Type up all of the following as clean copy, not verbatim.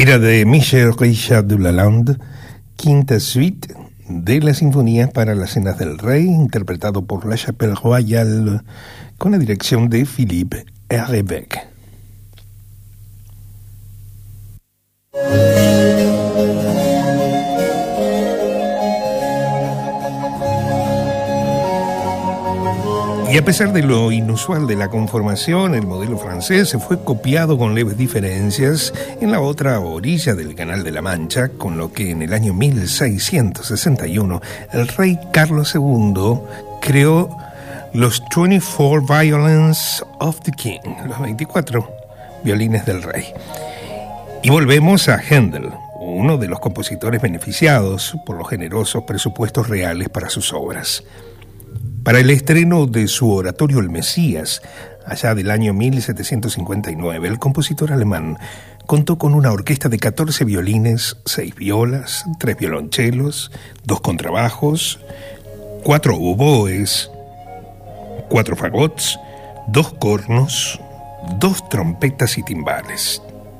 Era de Michel Richard de Lalande, quinta suite de la Sinfonía para las Cenas del Rey, interpretado por La Chapelle Royale, con la dirección de Philippe Herrevec. Y a pesar de lo inusual de la conformación, el modelo francés se fue copiado con leves diferencias en la otra orilla del Canal de la Mancha, con lo que en el año 1661 el rey Carlos II creó los 24 Violins of the King, los 24 violines del rey. Y volvemos a Händel, uno de los compositores beneficiados por los generosos presupuestos reales para sus obras. Para el estreno de su oratorio El Mesías, allá del año 1759, el compositor alemán contó con una orquesta de 14 violines, 6 violas, 3 violonchelos, 2 contrabajos, 4 oboes, 4 fagots, 2 cornos, 2 trompetas y timbales.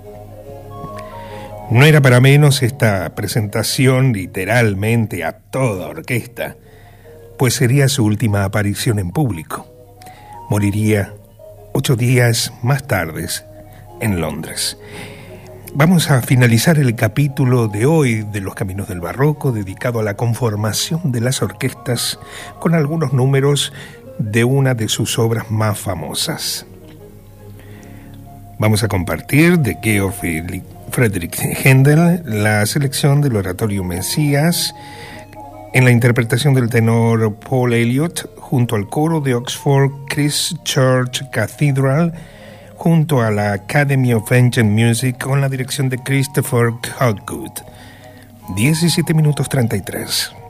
No era para menos esta presentación literalmente a toda orquesta, pues sería su última aparición en público. Moriría 8 días más tarde en Londres. Vamos a finalizar el capítulo de hoy de Los Caminos del Barroco, dedicado a la conformación de las orquestas, con algunos números de una de sus obras más famosas. Vamos a compartir de Georg Friedrich Händel la selección del oratorio Mesías, en la interpretación del tenor Paul Elliott, junto al coro de Oxford Christ Church Cathedral, junto a la Academy of Ancient Music, con la dirección de Christopher Hogwood. 17:33.